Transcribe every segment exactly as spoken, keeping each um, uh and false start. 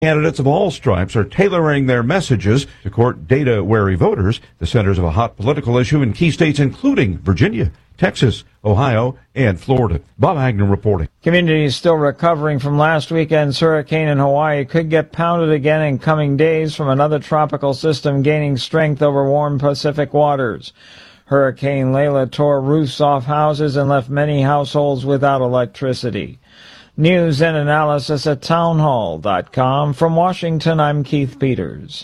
Candidates of all stripes are tailoring their messages to court data-wary voters, the centers of a hot political issue in key states including Virginia, Texas, Ohio, and Florida. Bob Agnew reporting. Communities still recovering from last weekend's hurricane in Hawaii could get pounded again in coming days from another tropical system gaining strength over warm Pacific waters. Hurricane Leila tore roofs off houses and left many households without electricity. News and analysis at townhall dot com. From Washington, I'm Keith Peters.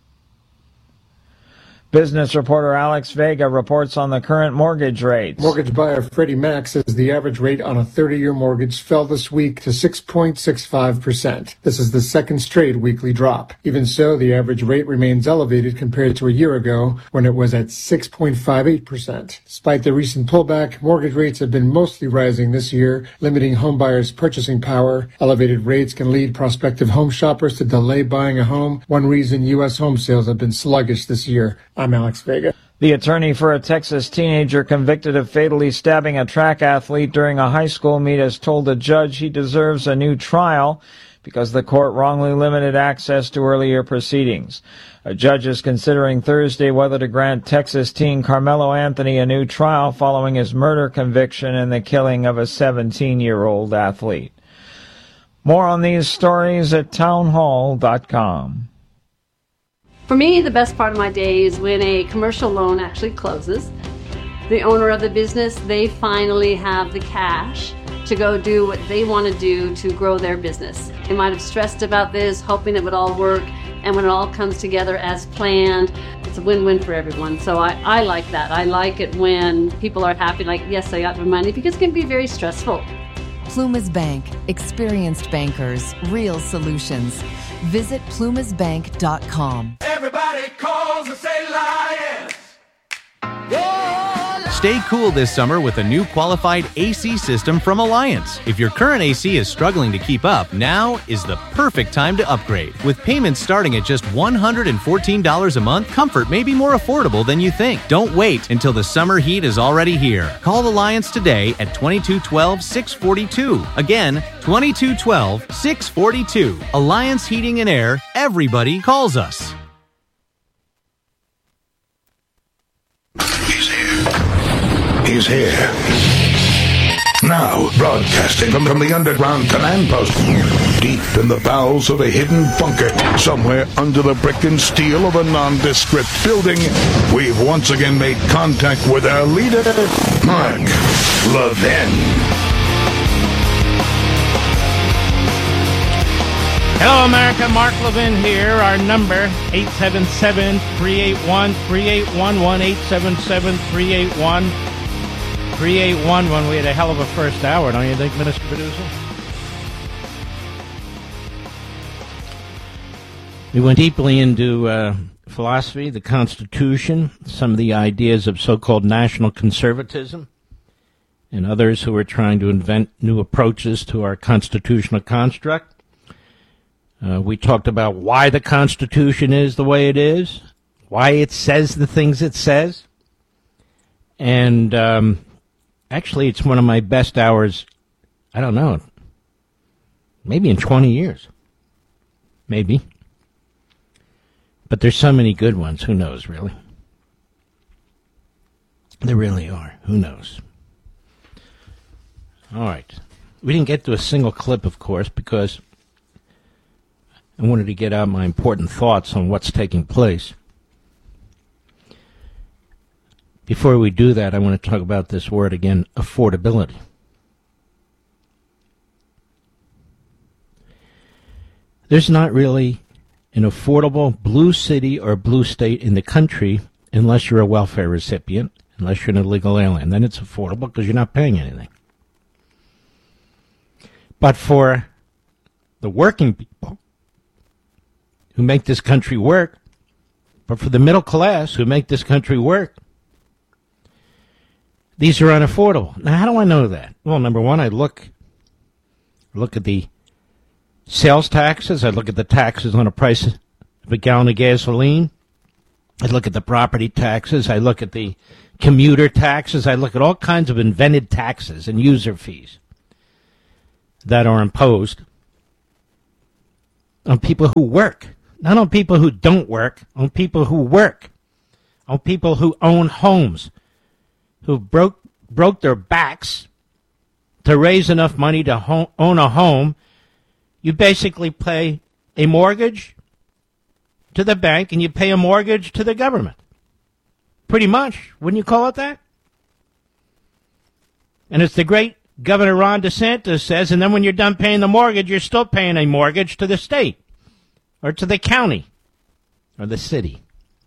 Business reporter Alex Vega reports on the current mortgage rates. Mortgage buyer Freddie Mac says the average rate on a thirty-year mortgage fell this week to six point six five percent. This is the second straight weekly drop. Even so, the average rate remains elevated compared to a year ago when it was at six point five eight percent. Despite the recent pullback, mortgage rates have been mostly rising this year, limiting homebuyers' purchasing power. Elevated rates can lead prospective home shoppers to delay buying a home. One reason U S home sales have been sluggish this year. I'm Alex Vega. The attorney for a Texas teenager convicted of fatally stabbing a track athlete during a high school meet has told the judge he deserves a new trial because the court wrongly limited access to earlier proceedings. A judge is considering Thursday whether to grant Texas teen Carmelo Anthony a new trial following his murder conviction and the killing of a seventeen-year-old athlete. More on these stories at townhall dot com. For me, the best part of my day is when a commercial loan actually closes. The owner of the business, they finally have the cash to go do what they want to do to grow their business. They might have stressed about this, hoping it would all work, and when it all comes together as planned, it's a win-win for everyone. So I, I like that. I like it when people are happy, like, yes, I got my money, because it can be very stressful. Plumas Bank. Experienced bankers. Real solutions. Visit plumas bank dot com. Everybody calls and say Lions. Stay cool this summer with a new qualified A C system from Alliance. If your current A C is struggling to keep up, now is the perfect time to upgrade. With payments starting at just one hundred fourteen dollars a month, comfort may be more affordable than you think. Don't wait until the summer heat is already here. Call Alliance today at twenty-two twelve, six forty-two. Again, twenty-two twelve, six forty-two. Alliance Heating and Air. Everybody calls us. He's here. Now, broadcasting from, from the underground command post, deep in the bowels of a hidden bunker, somewhere under the brick and steel of a nondescript building, we've once again made contact with our leader, Mark Levin. Hello, America. Mark Levin here. Our number, eight seven seven, three eight one, three eight one one, eight seven seven, three eight one, three eight one one. We had a hell of a first hour, don't you think, Mister Producer? We went deeply into uh, philosophy, the Constitution, some of the ideas of so-called national conservatism, and others who are trying to invent new approaches to our constitutional construct. Uh, we talked about why the Constitution is the way it is, why it says the things it says, and um, actually it's one of my best hours, I don't know, maybe in twenty years, maybe. But there's so many good ones, who knows, really? There really are, who knows? All right. We didn't get to a single clip, of course, because I wanted to get out my important thoughts on what's taking place. Before we do that, I want to talk about this word again, affordability. There's not really an affordable blue city or blue state in the country unless you're a welfare recipient, unless you're an illegal alien. Then it's affordable because you're not paying anything. But for the working people who make this country work, but for the middle class who make this country work, these are unaffordable. Now, how do I know that? Well, number one, I look look at the sales taxes. I look at the taxes on the price of a gallon of gasoline. I look at the property taxes. I look at the commuter taxes. I look at all kinds of invented taxes and user fees that are imposed on people who work, not on people who don't work, on people who work, on people who own homes, who broke broke their backs to raise enough money to ho- own a home. You basically pay a mortgage to the bank and you pay a mortgage to the government. Pretty much. Wouldn't you call it that? And it's the great Governor Ron DeSantis says, and then when you're done paying the mortgage, you're still paying a mortgage to the state or to the county or the city.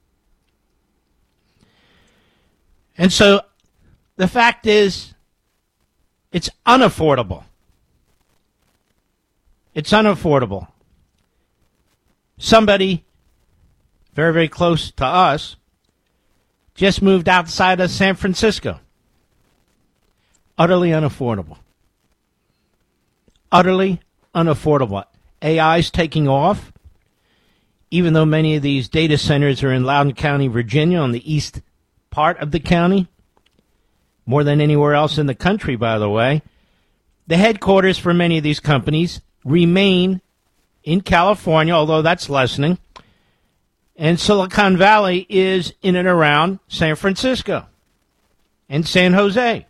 And so the fact is, it's unaffordable. It's unaffordable. Somebody very, very close to us just moved outside of San Francisco. Utterly unaffordable. Utterly unaffordable. A I's taking off, even though many of these data centers are in Loudoun County, Virginia, on the east part of the county, more than anywhere else in the country, by the way. The headquarters for many of these companies remain in California, although that's lessening. And Silicon Valley is in and around San Francisco and San Jose.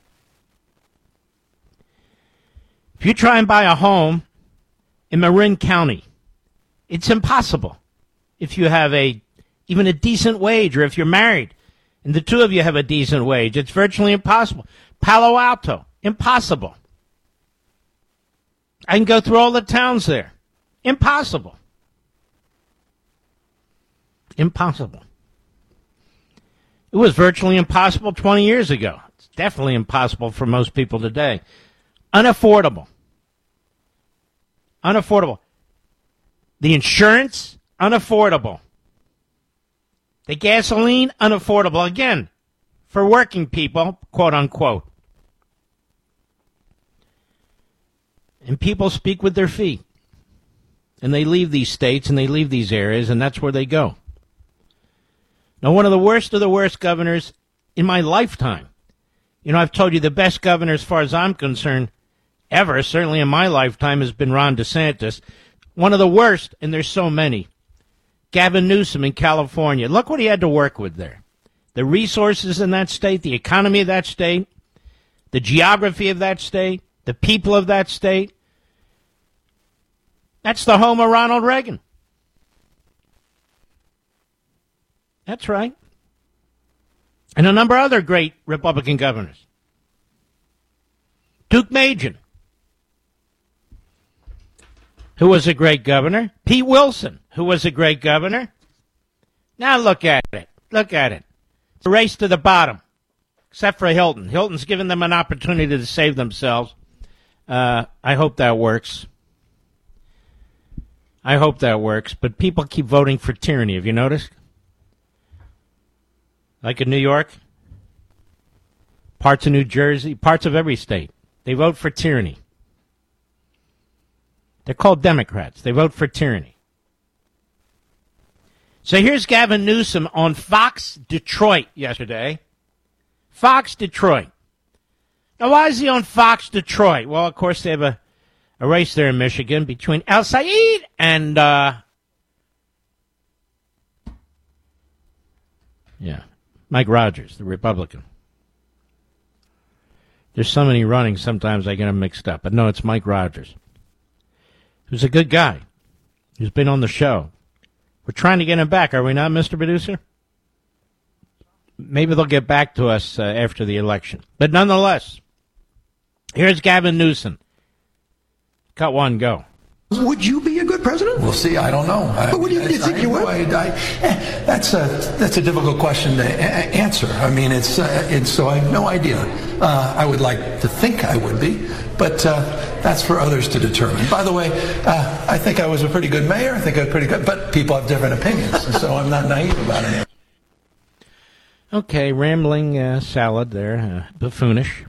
If you try and buy a home in Marin County, it's impossible. If you have a even a decent wage, or if you're married and the two of you have a decent wage, it's virtually impossible. Palo Alto, impossible. I can go through all the towns there. Impossible. Impossible. It was virtually impossible twenty years ago. It's definitely impossible for most people today. Unaffordable. Unaffordable. The insurance, unaffordable. The gasoline, unaffordable. Again, for working people, quote unquote. And people speak with their feet. And they leave these states and they leave these areas, and that's where they go. Now, one of the worst of the worst governors in my lifetime. You know, I've told you the best governor, as far as I'm concerned, ever, certainly in my lifetime, has been Ron DeSantis. One of the worst, and there's so many. Gavin Newsom in California. Look what he had to work with there. The resources in that state, the economy of that state, the geography of that state, the people of that state. That's the home of Ronald Reagan. That's right. And a number of other great Republican governors. Duke Majan, who was a great governor. Pete Wilson, who was a great governor. Now look at it. Look at it. It's a race to the bottom, except for Hilton. Hilton's given them an opportunity to save themselves. Uh, I hope that works. I hope that works. But people keep voting for tyranny. Have you noticed? Like in New York, parts of New Jersey, parts of every state, they vote for tyranny. They're called Democrats. They vote for tyranny. So here's Gavin Newsom on Fox Detroit yesterday. Fox Detroit. Now, why is he on Fox Detroit? Well, of course, they have a, a race there in Michigan between El Said and, uh, yeah, Mike Rogers, the Republican. There's so many running, sometimes I get them mixed up. But no, it's Mike Rogers, who's a good guy, who's been on the show. We're trying to get him back, are we not, Mister Producer? Maybe they'll get back to us uh, after the election. But nonetheless, here's Gavin Newsom. Cut one, go. Would you be a good president? We'll see. I don't know. But what do you, I, you think I, you would? I, I, that's a that's a difficult question to a- answer. I mean, it's uh, it's so I have no idea. Uh, I would like to think I would be, but uh, that's for others to determine. By the way, uh, I think I was a pretty good mayor. I think I was pretty good, but people have different opinions, and so I'm not naive about it. Okay, rambling uh, salad there, uh, buffoonish.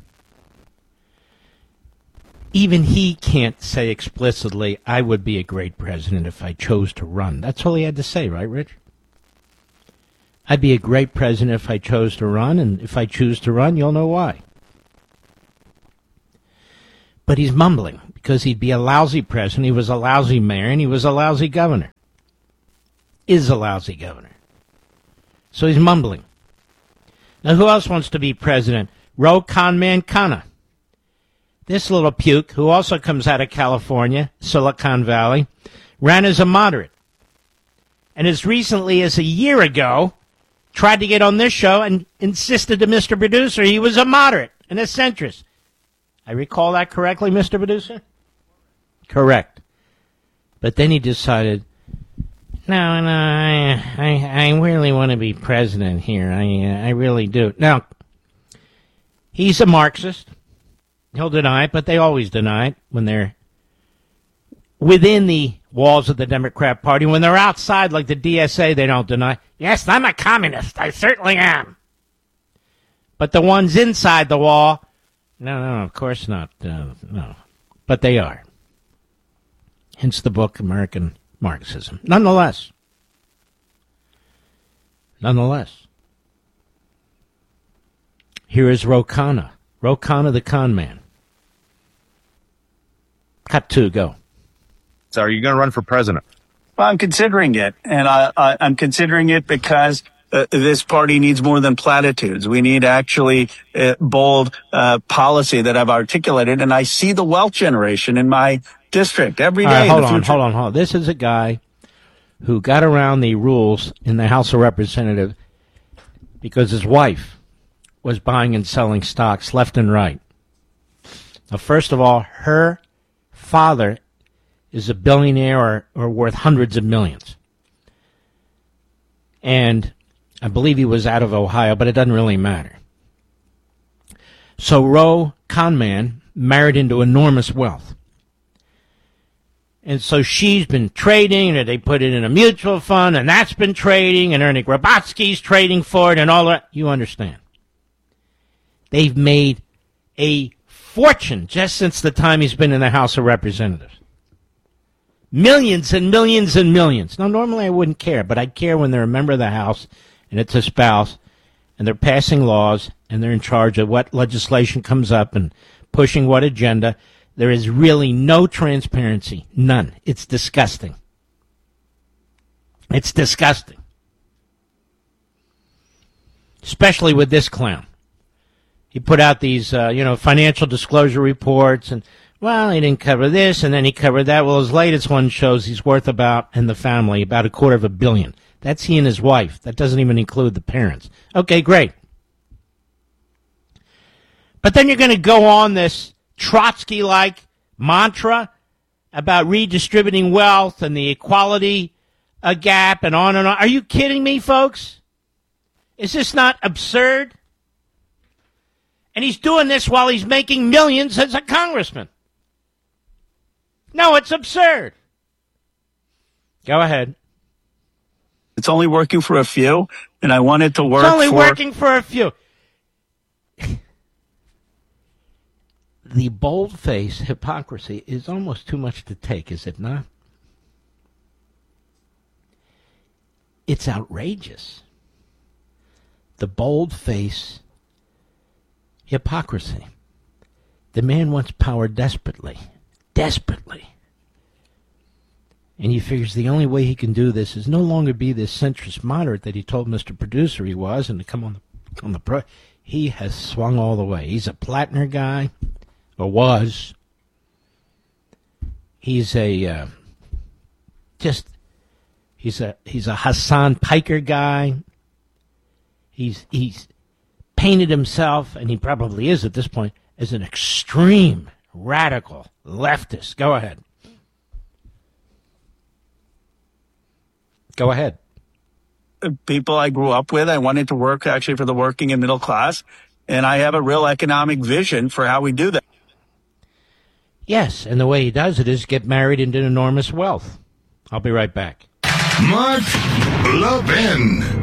Even he can't say explicitly, I would be a great president if I chose to run. That's all he had to say, right, Rich? I'd be a great president if I chose to run, and if I choose to run, you'll know why. But he's mumbling, because he'd be a lousy president, he was a lousy mayor, and he was a lousy governor. Is a lousy governor. So he's mumbling. Now, who else wants to be president? Ro Conman Khanna. This little puke, who also comes out of California, Silicon Valley, ran as a moderate. And as recently as a year ago, tried to get on this show and insisted to Mister Producer he was a moderate and a centrist. I recall that correctly, Mister Producer? Correct. But then he decided, no, no, I, I, I really want to be president here. I, uh, I really do. Now, he's a Marxist. He'll deny it, but they always deny it when they're within the walls of the Democrat Party. When they're outside, like the D S A, they don't deny. Yes, I'm a communist. I certainly am. But the ones inside the wall, no, no, of course not. Uh, no, but they are. Hence the book, American Marxism. Nonetheless, nonetheless, here is Ro Khanna. Ro Khanna, the con man. Cut two, go. So are you going to run for president? Well, I'm considering it, and I, I, I'm considering it because uh, this party needs more than platitudes. We need actually uh, bold uh, policy that I've articulated, and I see the wealth generation in my district every day. All right, hold on, future. hold on, hold on. This is a guy who got around the rules in the House of Representatives because his wife was buying and selling stocks left and right. Now, first of all, her father is a billionaire or, or worth hundreds of millions. And I believe he was out of Ohio, but it doesn't really matter. So Ro Conman married into enormous wealth. And so she's been trading, and they put it in a mutual fund, and that's been trading, and Ernie Grabotsky's trading for it, and all that. You understand. They've made a fortune just since the time he's been in the House of Representatives. Millions and millions and millions. Now, normally I wouldn't care, but I'd care when they're a member of the House and it's a spouse and they're passing laws and they're in charge of what legislation comes up and pushing what agenda. There is really no transparency. None. It's disgusting. It's disgusting. Especially with this clown. He put out these, uh, you know, financial disclosure reports and, well, he didn't cover this, and then he covered that. Well, his latest one shows he's worth about, and the family, about a quarter of a billion. That's he and his wife. That doesn't even include the parents. Okay, great. But then you're going to go on this Trotsky-like mantra about redistributing wealth and the equality uh, gap and on and on. Are you kidding me, folks? Is this not absurd? And he's doing this while he's making millions as a congressman. No, it's absurd. Go ahead. It's only working for a few, and I want it to work for... It's only for... working for a few. The bold-faced hypocrisy is almost too much to take, is it not? It's outrageous. The bold-faced hypocrisy. The man wants power desperately. Desperately. And he figures the only way he can do this is no longer be this centrist moderate that he told Mister Producer he was and to come on the, on the pro. He has swung all the way. He's a Plattner guy, or was. He's a, uh, just, he's a, he's a Hassan Piker guy. He's, he's painted himself, and he probably is at this point, as an extreme radical leftist. Go ahead. Go ahead. People I grew up with, I wanted to work actually for the working and middle class, and I have a real economic vision for how we do that. Yes, and the way he does it is get married into enormous wealth. I'll be right back. Mark Levin.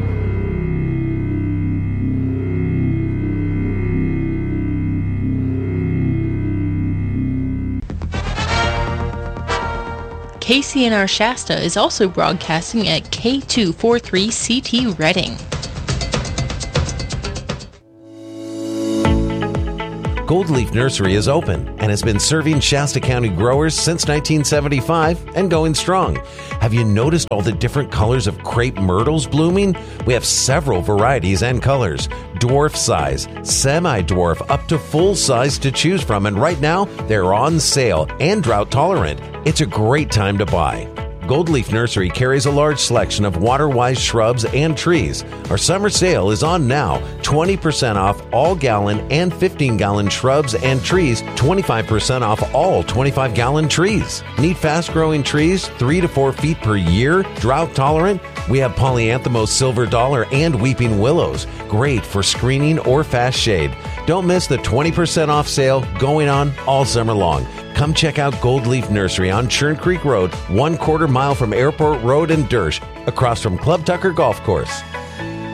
K C N R Shasta is also broadcasting at K two forty-three C T Reading. Gold Leaf Nursery is open and has been serving Shasta County growers since nineteen seventy-five and going strong. Have you noticed all the different colors of crepe myrtles blooming? We have several varieties and colors, dwarf size, semi-dwarf, up to full size to choose from, and right now they're on sale and drought tolerant. It's a great time to buy. Gold Leaf Nursery carries a large selection of water-wise shrubs and trees. Our summer sale is on now. twenty percent off all gallon and fifteen gallon shrubs and trees. twenty-five percent off all twenty-five gallon trees. Need fast-growing trees, three to four feet per year, drought tolerant? We have Polyanthemos silver dollar and weeping willows. Great for screening or fast shade. Don't miss the twenty percent off sale going on all summer long. Come check out Gold Leaf Nursery on Churn Creek Road, one quarter mile from Airport Road in Dersh, across from Club Tucker Golf Course.